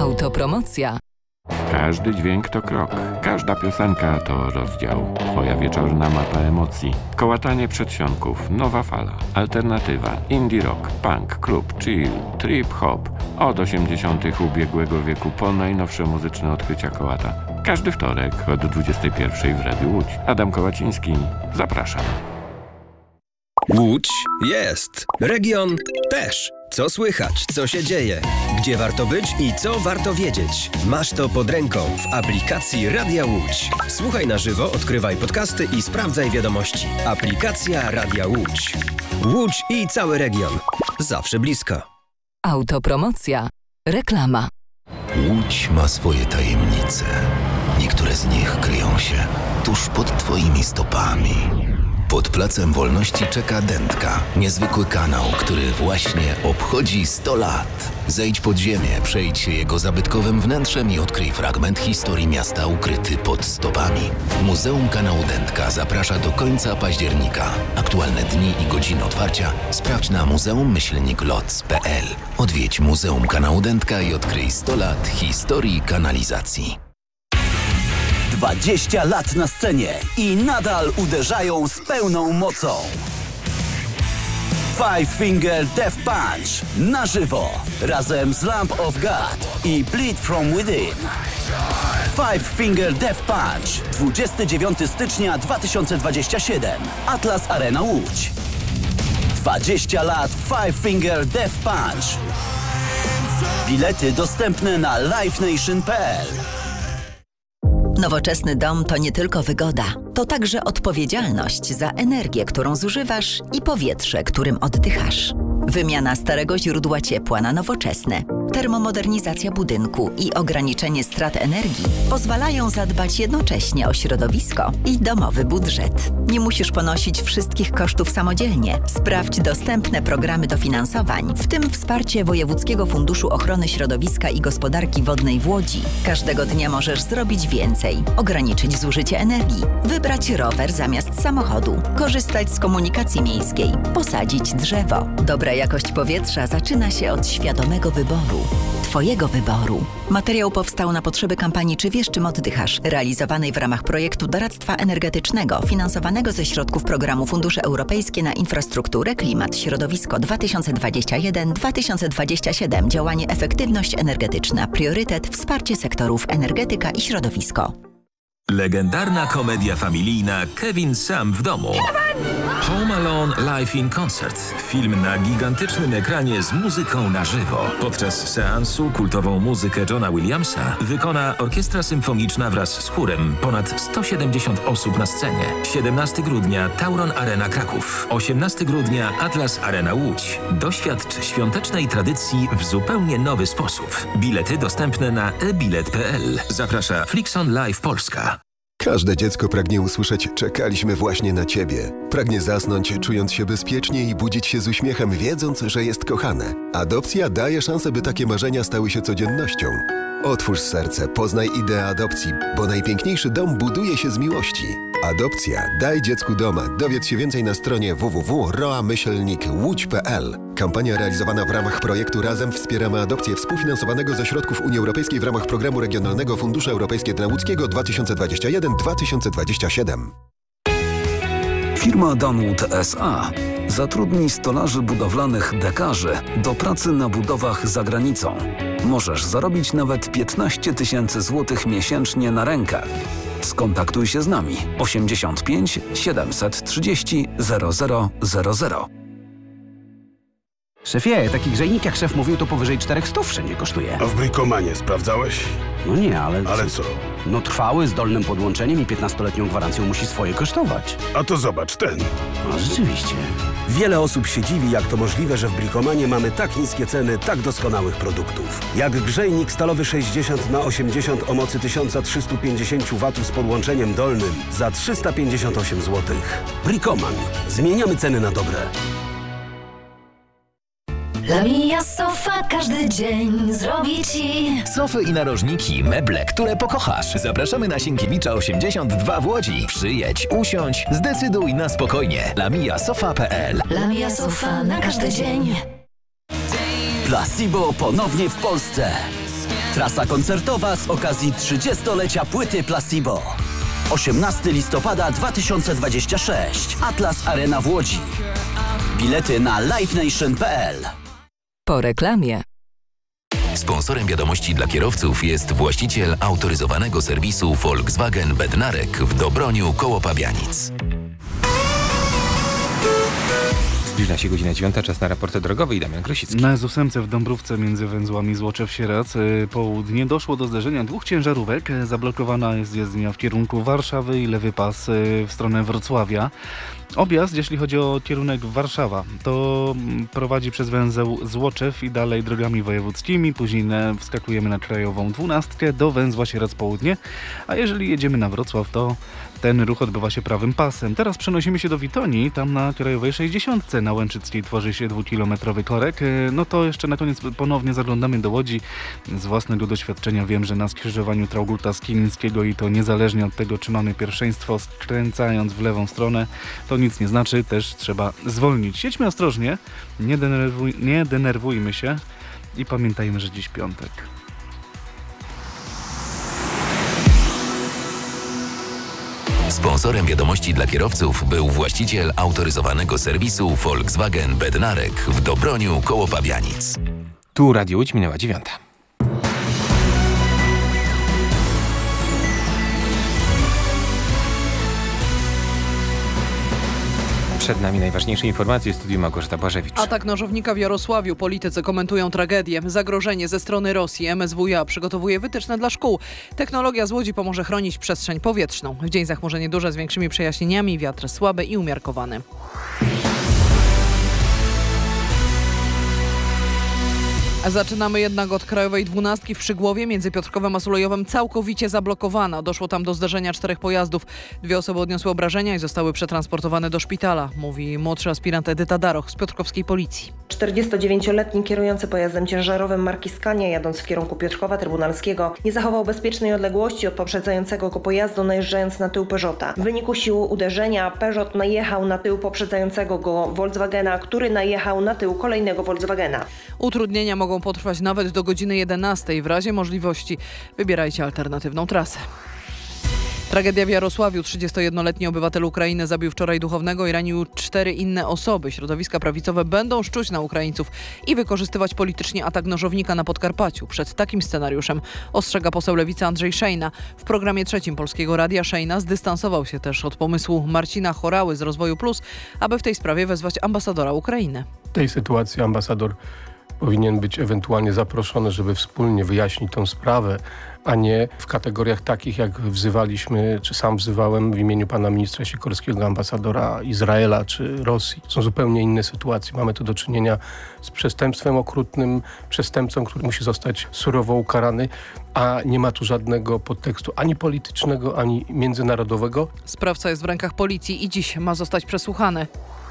Autopromocja. Każdy dźwięk to krok, każda piosenka to rozdział. Twoja wieczorna mapa emocji. Kołatanie przedsionków, nowa fala, alternatywa, indie rock, punk, klub, chill, trip hop. Od 80. ubiegłego wieku po najnowsze muzyczne odkrycia kołata. Każdy wtorek od 21 w Radiu Łódź. Adam Kołaciński, zapraszam. Łódź jest. Region też. Co słychać, co się dzieje, gdzie warto być i co warto wiedzieć. Masz to pod ręką w aplikacji Radia Łódź. Słuchaj na żywo, odkrywaj podcasty i sprawdzaj wiadomości. Aplikacja Radia Łódź. Łódź i cały region. Zawsze blisko. Autopromocja. Reklama. Łódź ma swoje tajemnice. Niektóre z nich kryją się tuż pod twoimi stopami. Pod Placem Wolności czeka Dętka, niezwykły kanał, który właśnie obchodzi 100 lat. Zejdź pod ziemię, przejdź się jego zabytkowym wnętrzem i odkryj fragment historii miasta ukryty pod stopami. Muzeum Kanału Dętka zaprasza do końca października. Aktualne dni i godziny otwarcia sprawdź na muzeum-loc.pl. Odwiedź Muzeum Kanału Dętka i odkryj 100 lat historii kanalizacji. 20 lat na scenie i nadal uderzają z pełną mocą. Five Finger Death Punch na żywo razem z Lamb of God i Bleed From Within. Five Finger Death Punch 29 stycznia 2027 Atlas Arena Łódź. 20 lat Five Finger Death Punch. Bilety dostępne na livenation.pl. Nowoczesny dom to nie tylko wygoda, to także odpowiedzialność za energię, którą zużywasz i powietrze, którym oddychasz. Wymiana starego źródła ciepła na nowoczesne, termomodernizacja budynku i ograniczenie strat energii pozwalają zadbać jednocześnie o środowisko i domowy budżet. Nie musisz ponosić wszystkich kosztów samodzielnie. Sprawdź dostępne programy dofinansowań, w tym wsparcie Wojewódzkiego Funduszu Ochrony Środowiska i Gospodarki Wodnej w Łodzi. Każdego dnia możesz zrobić więcej, ograniczyć zużycie energii, wybrać rower zamiast samochodu, korzystać z komunikacji miejskiej, posadzić drzewo. Dobra jakość powietrza zaczyna się od świadomego wyboru. Twojego wyboru. Materiał powstał na potrzeby kampanii Czy wiesz, czym oddychasz? Realizowanej w ramach projektu doradztwa energetycznego finansowanego ze środków programu Fundusze Europejskie na infrastrukturę, klimat, środowisko 2021-2027. Działanie efektywność energetyczna. Priorytet wsparcie sektorów energetyka i środowisko. Legendarna komedia familijna Kevin sam w domu. Home Alone Live in Concert. Film na gigantycznym ekranie z muzyką na żywo. Podczas seansu kultową muzykę Johna Williamsa wykona orkiestra symfoniczna wraz z chórem. Ponad 170 osób na scenie. 17 grudnia Tauron Arena Kraków. 18 grudnia Atlas Arena Łódź. Doświadcz świątecznej tradycji w zupełnie nowy sposób. Bilety dostępne na ebilet.pl. Zaprasza Flixon Live Polska. Każde dziecko pragnie usłyszeć „czekaliśmy właśnie na ciebie”. Pragnie zasnąć, czując się bezpiecznie i budzić się z uśmiechem, wiedząc, że jest kochane. Adopcja daje szansę, by takie marzenia stały się codziennością. Otwórz serce, poznaj ideę adopcji, bo najpiękniejszy dom buduje się z miłości. Adopcja. Daj dziecku doma. Dowiedz się więcej na stronie www.roa-łódź.pl. Kampania realizowana w ramach projektu Razem wspieramy adopcję współfinansowanego ze środków Unii Europejskiej w ramach Programu Regionalnego Fundusze Europejskie dla Łódzkiego 2021-2027. Firma Dunwood S.A. zatrudni stolarzy budowlanych dekarzy do pracy na budowach za granicą. Możesz zarobić nawet 15 000 złotych miesięcznie na rękę. Skontaktuj się z nami 85 730 0000. Szefie, taki grzejnik jak szef mówił, to powyżej 400 wszędzie kosztuje. A w Bricomanie sprawdzałeś? No nie, ale... Ale co? No trwały, z dolnym podłączeniem i 15-letnią gwarancją musi swoje kosztować. A to zobacz, ten. A rzeczywiście. Wiele osób się dziwi, jak to możliwe, że w Bricomanie mamy tak niskie ceny tak doskonałych produktów. Jak grzejnik stalowy 60x80 o mocy 1350 W z podłączeniem dolnym za 358 zł. Bricoman. Zmieniamy ceny na dobre. Lamia Sofa każdy dzień zrobi Ci sofy i narożniki, meble, które pokochasz. Zapraszamy na Sienkiewicza 82 w Łodzi. Przyjedź, usiądź, zdecyduj na spokojnie. lamiasofa.pl. Lamia Sofa na każdy dzień. Placebo ponownie w Polsce. Trasa koncertowa z okazji 30-lecia płyty Placebo. 18 listopada 2026. Atlas Arena w Łodzi. Bilety na livenation.pl. Po reklamie. Sponsorem wiadomości dla kierowców jest właściciel autoryzowanego serwisu Volkswagen Bednarek w Dobroniu koło Pabianic. Zbliża się godzina 9, czas na raporty drogowe i Damian Krosicki. Na S8 w Dąbrówce między węzłami Złoczew-Sieradz południe doszło do zderzenia dwóch ciężarówek. Zablokowana jest jezdnia w kierunku Warszawy i lewy pas w stronę Wrocławia. Objazd, jeśli chodzi o kierunek Warszawa, to prowadzi przez węzeł Złoczew i dalej drogami wojewódzkimi. Później wskakujemy na krajową 12 do węzła Sieradz Południe. A jeżeli jedziemy na Wrocław, to ten ruch odbywa się prawym pasem. Teraz przenosimy się do Witonii. Tam na krajowej 60 na Łęczyckiej tworzy się 2-kilometrowy korek. No to jeszcze na koniec ponownie zaglądamy do Łodzi. Z własnego doświadczenia wiem, że na skrzyżowaniu Traugutta-Skinińskiego i to niezależnie od tego, czy mamy pierwszeństwo, skręcając w lewą stronę, to nic nie znaczy, też trzeba zwolnić. Jedźmy ostrożnie, nie denerwujmy się i pamiętajmy, że dziś piątek. Sponsorem wiadomości dla kierowców był właściciel autoryzowanego serwisu Volkswagen Bednarek w Dobroniu koło Pabianic. Tu Radio Łódź, minęła 9. Przed nami najważniejsze informacje w studiu Małgorzata Błażewicz. Atak nożownika w Jarosławiu. Politycy komentują tragedię. Zagrożenie ze strony Rosji. MSWiA przygotowuje wytyczne dla szkół. Technologia z Łodzi pomoże chronić przestrzeń powietrzną. W dzień zachmurzenie duże z większymi przejaśnieniami. Wiatr słaby i umiarkowany. Zaczynamy jednak od krajowej 12 w Przygłowie między Piotrkowem a Sulejowem całkowicie zablokowana. Doszło tam do zderzenia 4 pojazdów. 2 osoby odniosły obrażenia i zostały przetransportowane do szpitala, mówi młodszy aspirant Edyta Daroch z piotrkowskiej policji. 49-letni kierujący pojazdem ciężarowym marki Scania, jadąc w kierunku Piotrkowa Trybunalskiego, nie zachował bezpiecznej odległości od poprzedzającego go pojazdu, najeżdżając na tył Peugeota. W wyniku siły uderzenia Peugeot najechał na tył poprzedzającego go Volkswagena, który najechał na tył kolejnego Volkswagena. Utrudnienia mogą potrwać nawet do godziny 11. W razie możliwości wybierajcie alternatywną trasę. Tragedia w Jarosławiu. 31-letni obywatel Ukrainy zabił wczoraj duchownego i ranił 4 inne osoby. Środowiska prawicowe będą szczuć na Ukraińców i wykorzystywać politycznie atak nożownika na Podkarpaciu. Przed takim scenariuszem ostrzega poseł Lewicy Andrzej Szejna. W programie trzecim Polskiego Radia Szejna zdystansował się też od pomysłu Marcina Chorały z Rozwoju Plus, aby w tej sprawie wezwać ambasadora Ukrainy. W tej sytuacji ambasador powinien być ewentualnie zaproszony, żeby wspólnie wyjaśnić tą sprawę, a nie w kategoriach takich, jak wzywaliśmy, czy sam wzywałem w imieniu pana ministra Sikorskiego, ambasadora Izraela czy Rosji. Są zupełnie inne sytuacje. Mamy tu do czynienia z przestępstwem okrutnym, przestępcą, który musi zostać surowo ukarany, a nie ma tu żadnego podtekstu ani politycznego, ani międzynarodowego. Sprawca jest w rękach policji i dziś ma zostać przesłuchany.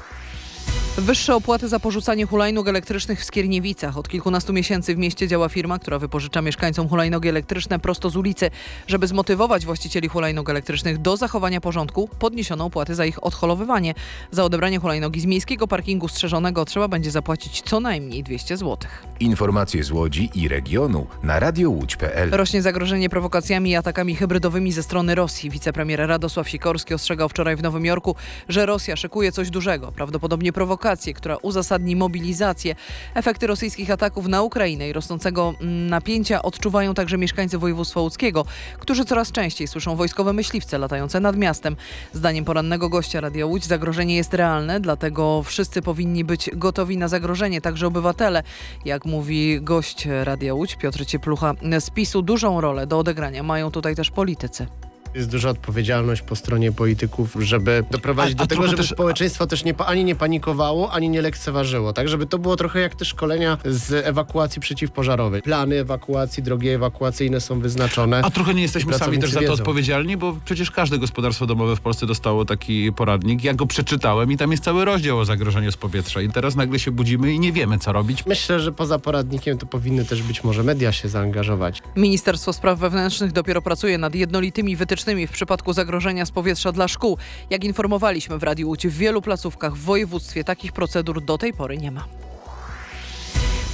Wyższe opłaty za porzucanie hulajnóg elektrycznych w Skierniewicach. Od kilkunastu miesięcy w mieście działa firma, która wypożycza mieszkańcom hulajnogi elektryczne prosto z ulicy. Żeby zmotywować właścicieli hulajnóg elektrycznych do zachowania porządku, podniesiono opłaty za ich odholowywanie. Za odebranie hulajnogi z miejskiego parkingu strzeżonego trzeba będzie zapłacić co najmniej 200 zł. Informacje z Łodzi i regionu na radiołódź.pl. Rośnie zagrożenie prowokacjami i atakami hybrydowymi ze strony Rosji. Wicepremier Radosław Sikorski ostrzegał wczoraj w Nowym Jorku, że Rosja szykuje coś dużego, prawdopodobnie prowokację, która uzasadni mobilizację. Efekty rosyjskich ataków na Ukrainę i rosnącego napięcia odczuwają także mieszkańcy województwa łódzkiego, którzy coraz częściej słyszą wojskowe myśliwce latające nad miastem. Zdaniem porannego gościa Radia Łódź zagrożenie jest realne, dlatego wszyscy powinni być gotowi na zagrożenie, także obywatele. Jak mówi gość Radia Łódź Piotr Cieplucha z PiS-u, dużą rolę do odegrania mają tutaj też politycy. Jest duża odpowiedzialność po stronie polityków, żeby doprowadzić do tego, żeby społeczeństwo też ani nie panikowało, ani nie lekceważyło. Tak, żeby to było trochę jak te szkolenia z ewakuacji przeciwpożarowej. Plany ewakuacji, drogi ewakuacyjne są wyznaczone. A trochę nie jesteśmy sami też za to odpowiedzialni, bo przecież każde gospodarstwo domowe w Polsce dostało taki poradnik. Ja go przeczytałem i tam jest cały rozdział o zagrożeniu z powietrza. I teraz nagle się budzimy i nie wiemy, co robić. Myślę, że poza poradnikiem to powinny też być może media się zaangażować. Ministerstwo Spraw Wewnętrznych dopiero pracuje nad jednolitymi wytycznymi w przypadku zagrożenia z powietrza dla szkół. Jak informowaliśmy w Radiu Łódź, w wielu placówkach w województwie takich procedur do tej pory nie ma.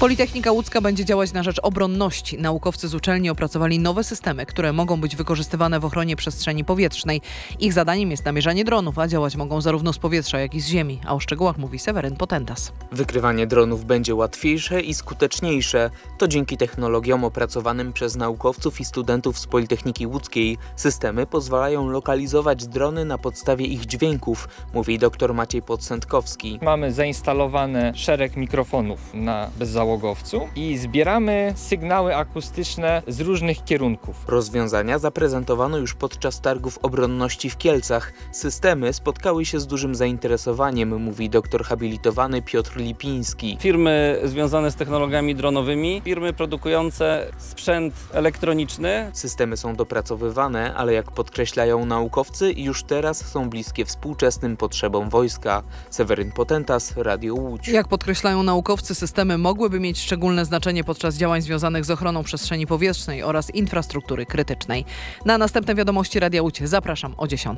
Politechnika Łódzka będzie działać na rzecz obronności. Naukowcy z uczelni opracowali nowe systemy, które mogą być wykorzystywane w ochronie przestrzeni powietrznej. Ich zadaniem jest namierzanie dronów, a działać mogą zarówno z powietrza, jak i z ziemi. A o szczegółach mówi Seweryn Potentas. Wykrywanie dronów będzie łatwiejsze i skuteczniejsze. To dzięki technologiom opracowanym przez naukowców i studentów z Politechniki Łódzkiej. Systemy pozwalają lokalizować drony na podstawie ich dźwięków, mówi dr Maciej Podsętkowski. Mamy zainstalowane szereg mikrofonów na bezzałogowcu i zbieramy sygnały akustyczne z różnych kierunków. Rozwiązania zaprezentowano już podczas targów obronności w Kielcach. Systemy spotkały się z dużym zainteresowaniem, mówi doktor habilitowany Piotr Lipiński. Firmy związane z technologiami dronowymi, firmy produkujące sprzęt elektroniczny. Systemy są dopracowywane, ale jak podkreślają naukowcy, już teraz są bliskie współczesnym potrzebom wojska. Seweryn Potentas, Radio Łódź. Jak podkreślają naukowcy, systemy mogłyby mieć szczególne znaczenie podczas działań związanych z ochroną przestrzeni powietrznej oraz infrastruktury krytycznej. Na następne wiadomości Radia Łódź zapraszam o 10:00.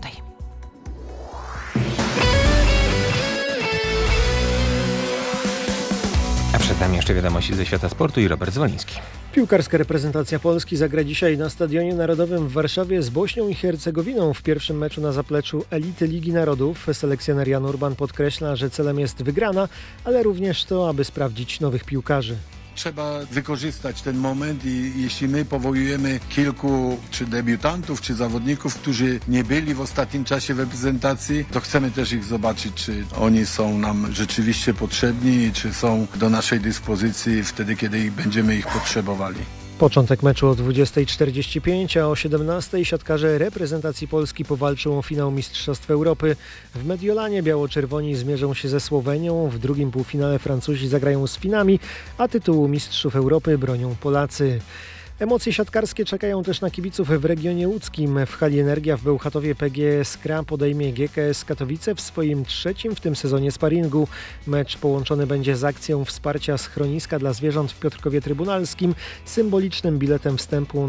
A przed nami jeszcze wiadomości ze świata sportu i Robert Zwoliński. Piłkarska reprezentacja Polski zagra dzisiaj na Stadionie Narodowym w Warszawie z Bośnią i Hercegowiną w pierwszym meczu na zapleczu elity Ligi Narodów. Selekcjoner Jan Urban podkreśla, że celem jest wygrana, ale również to, aby sprawdzić nowych piłkarzy. Trzeba wykorzystać ten moment i jeśli my powołujemy kilku czy debiutantów, czy zawodników, którzy nie byli w ostatnim czasie w reprezentacji, to chcemy też ich zobaczyć, czy oni są nam rzeczywiście potrzebni, czy są do naszej dyspozycji wtedy, kiedy będziemy ich potrzebowali. Początek meczu o 20:45, a o 17:00 siatkarze reprezentacji Polski powalczą o finał Mistrzostw Europy. W Mediolanie biało-czerwoni zmierzą się ze Słowenią, w drugim półfinale Francuzi zagrają z Finami, a tytułu Mistrzów Europy bronią Polacy. Emocje siatkarskie czekają też na kibiców w regionie łódzkim. W hali Energia w Bełchatowie PGE Skra podejmie GKS Katowice w swoim trzecim w tym sezonie sparingu. Mecz połączony będzie z akcją wsparcia schroniska dla zwierząt w Piotrkowie Trybunalskim. Symbolicznym biletem wstępu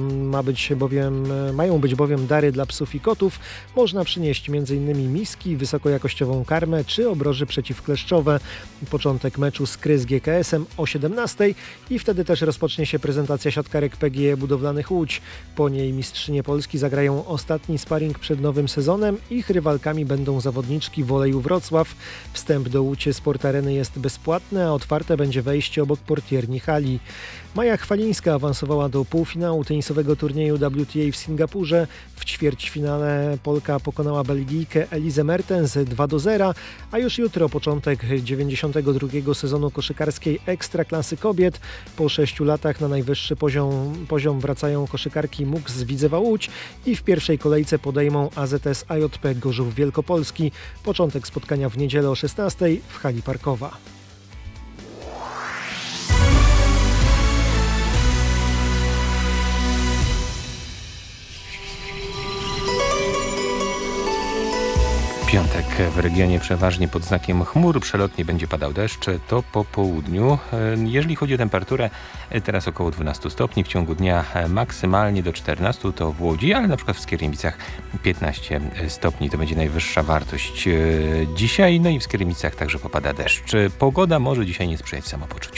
mają być bowiem dary dla psów i kotów. Można przynieść m.in. miski, wysokojakościową karmę czy obroży przeciwkleszczowe. Początek meczu Skry z GKS-em o 17:00 i wtedy też rozpocznie się prezentacja siatkarek PGE Budowlanych Łódź. Po niej mistrzynie Polski zagrają ostatni sparring przed nowym sezonem. Ich rywalkami będą zawodniczki Woleju Wrocław. Wstęp do Łódź Sport Areny jest bezpłatny, a otwarte będzie wejście obok portierni hali. Maja Chwalińska awansowała do półfinału tenisowego turnieju WTA w Singapurze. W ćwierćfinale Polka pokonała Belgijkę Elizę Mertens 2-0, a już jutro początek 92. sezonu koszykarskiej Ekstraklasy kobiet. Po 6 latach na najwyższy poziom wracają koszykarki MUK z Widzewa Łódź i w pierwszej kolejce podejmą AZS AJP Gorzów Wielkopolski. Początek spotkania w niedzielę o 16:00 w hali Parkowa. Piątek w regionie przeważnie pod znakiem chmur, przelotnie będzie padał deszcz, to po południu. Jeżeli chodzi o temperaturę, teraz około 12 stopni, w ciągu dnia maksymalnie do 14 to w Łodzi, ale na przykład w Skierniewicach 15 stopni to będzie najwyższa wartość dzisiaj, no i w Skierniewicach także popada deszcz. Pogoda może dzisiaj nie sprzyjać samopoczuciu.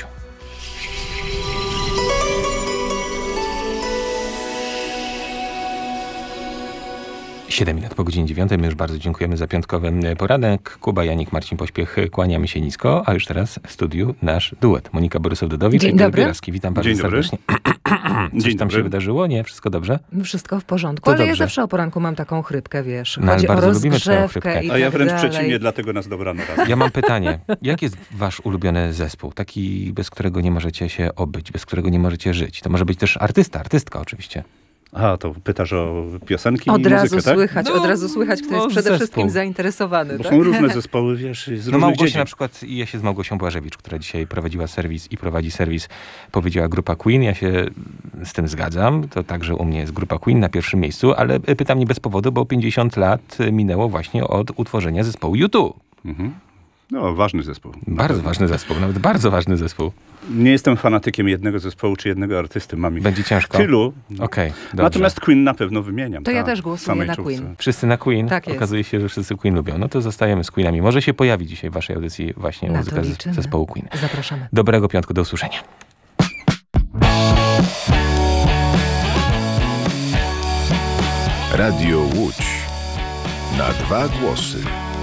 7 minut po godzinie 9. My już bardzo dziękujemy za piątkowy poranek. Kuba, Janik, Marcin Pośpiech, kłaniamy się nisko. A już teraz w studiu nasz duet. Monika Borysow-Dudowicz i Piotr Bierawski. Witam bardzo serdecznie. Coś tam się wydarzyło? Nie? Wszystko dobrze? Wszystko w porządku, to ale dobrze. Ja zawsze o poranku mam taką chrypkę, wiesz. No, Chodzi bardzo o lubimy twoją chrypkę. A ja wręcz przeciwnie, dlatego nas dobrano raz. Ja mam pytanie. Jak jest wasz ulubiony zespół? Taki, bez którego nie możecie się obyć, bez którego nie możecie żyć. To może być też artystka oczywiście. A, to pytasz o piosenki od i razu muzykę, słychać, tak? Od razu słychać, kto jest przede wszystkim zainteresowany. Bo tak? są różne zespoły, wiesz, z różnych Małgosia dziedzin. na przykład, ja się z Małgosią Błażewicz, która dzisiaj prowadziła serwis i prowadzi serwis, powiedziała grupa Queen. Ja się z tym zgadzam. To także u mnie jest grupa Queen na pierwszym miejscu, ale pytam nie bez powodu, bo 50 lat minęło właśnie od utworzenia zespołu U2. Mhm. No, ważny zespół. Bardzo ważny zespół, nawet bardzo ważny zespół. Nie jestem fanatykiem jednego zespołu czy jednego artysty. Mam ich Będzie ciężko. tylu. Okej, Natomiast Queen na pewno wymieniam. To ja też głosuję na Queen. Wszyscy na Queen? Tak jest. Okazuje się, że wszyscy Queen lubią. No to zostajemy z Queenami. Może się pojawi dzisiaj w waszej audycji właśnie muzyka zespołu Queen. Zapraszamy. Dobrego piątku, do usłyszenia. Radio Łódź. Na dwa głosy.